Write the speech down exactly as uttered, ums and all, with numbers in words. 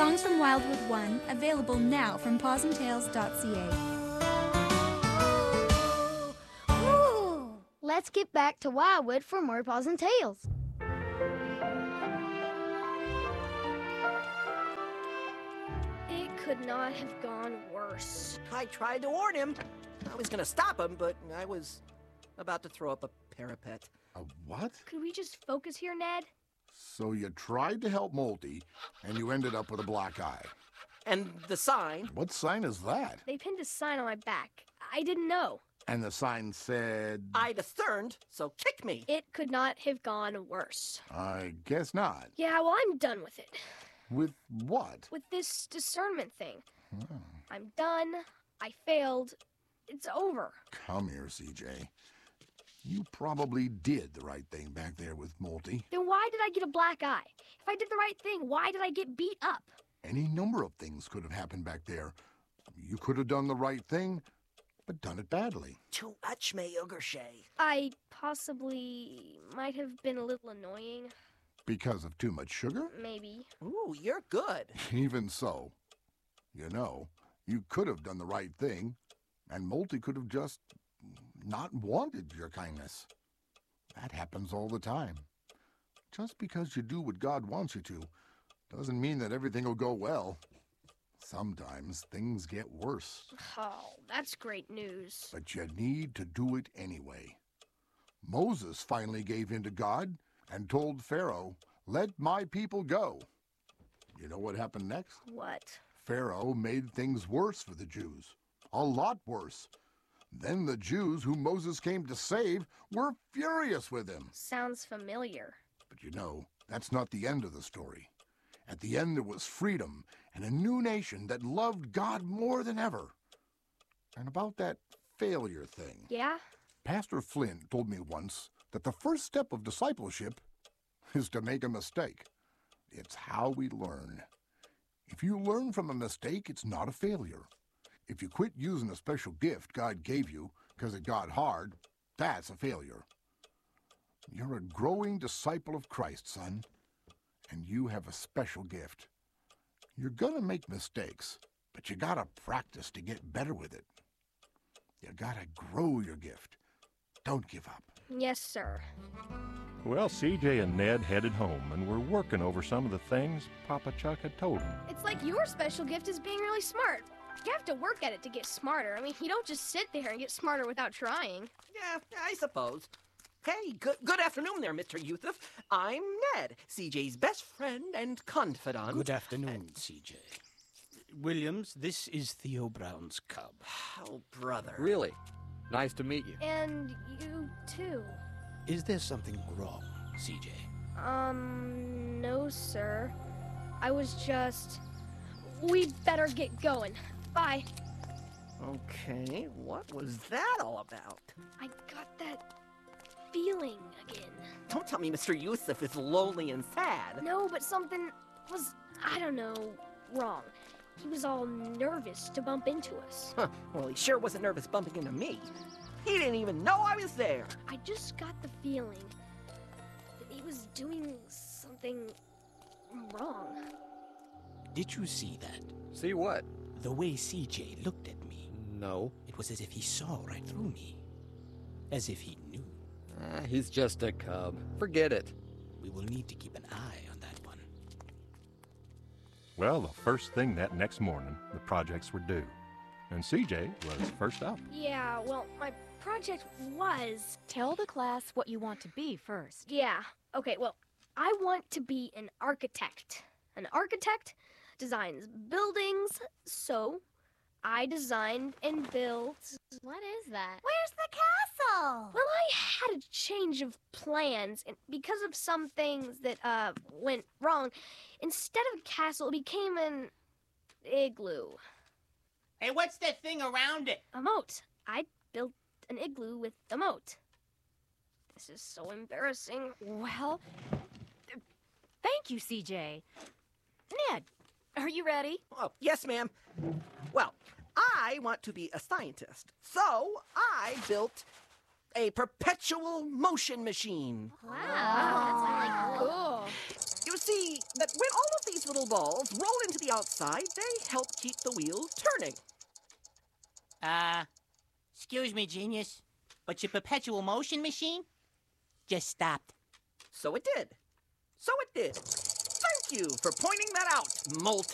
Songs from Wildwood one, available now from paws and tales dot c a. Let's get back to Wildwood for more Paws and Tales. It could not have gone worse. I tried to warn him. I was gonna stop him, but I was about to throw up a parapet. A what? Could we just focus here, Ned? So you tried to help Molty, and you ended up with a black eye. And the sign. What sign is that? They pinned a sign on my back. I didn't know. And the sign said... I discerned, so kick me. It could not have gone worse. I guess not. Yeah, well, I'm done with it. With what? With this discernment thing. Oh. I'm done. I failed. It's over. Come here, C J. You probably did the right thing back there with Molty. Then why did I get a black eye? If I did the right thing, why did I get beat up? Any number of things could have happened back there. You could have done the right thing, but done it badly. Too much, Mayogreshay. I possibly might have been a little annoying. Because of too much sugar? Maybe. Ooh, you're good. Even so, you know, you could have done the right thing, and Molty could have just not wanted your kindness. That happens all the time. Just because you do what God wants you to doesn't mean that everything will go well. Sometimes things get worse. Oh, that's great news. But you need to do it anyway. Moses finally gave in to God and told Pharaoh, "Let my people go." You know what happened next? What? Pharaoh made things worse for the Jews. A lot worse. Then the Jews whom Moses came to save were furious with him. Sounds familiar. But you know, that's not the end of the story. At the end there was freedom and a new nation that loved God more than ever. And about that failure thing. Yeah? Pastor Flynn told me once that the first step of discipleship is to make a mistake. It's how we learn. If you learn from a mistake, it's not a failure. If you quit using a special gift God gave you because it got hard, that's a failure. You're a growing disciple of Christ, son, and you have a special gift. You're gonna make mistakes, but you gotta practice to get better with it. You gotta grow your gift. Don't give up. Yes, sir. Well, C J and Ned headed home and were working over some of the things Papa Chuck had told them. It's like your special gift is being really smart. You have to work at it to get smarter. I mean, you don't just sit there and get smarter without trying. Yeah, I suppose. Hey, good, good afternoon there, Mister Youssef. I'm Ned, C J's best friend and confidant. Good afternoon, C J. Williams, this is Theo Brown's cub. Oh, brother. Really? Nice to meet you. And you, too. Is there something wrong, C J? Um, no, sir. I was just... We'd better get going. Bye. Okay, what was that all about? I got that feeling again. Don't tell me Mister Youssef is lonely and sad. No, but something was, I don't know, wrong. He was all nervous to bump into us. Huh, well, he sure wasn't nervous bumping into me. He didn't even know I was there. I just got the feeling that he was doing something wrong. Did you see that? See what? The way C J looked at me. No. It was as if he saw right through me. As if he knew. Ah, he's just a cub. Forget it. We will need to keep an eye on that one. Well, the first thing that next morning, the projects were due. And C J was first up. Yeah, well, my project was... Tell the class what you want to be first. Yeah, okay, well, I want to be an architect. An architect designs buildings, so I designed and built... What is that? Where's the castle? Well, I had a change of plans, and because of some things that uh went wrong, instead of a castle, it became an igloo. Hey, what's that thing around it? A moat. I built an igloo with a moat. This is so embarrassing. Well, thank you, C J. Ned, are you ready? Oh, yes, ma'am. Well, I want to be a scientist, so I built a perpetual motion machine. Wow, that's really cool. Cool. You see, that when all of these little balls roll into the outside, they help keep the wheel turning. Uh, excuse me, genius, but your perpetual motion machine just stopped. So it did. So it did. Thank you for pointing that out, Molt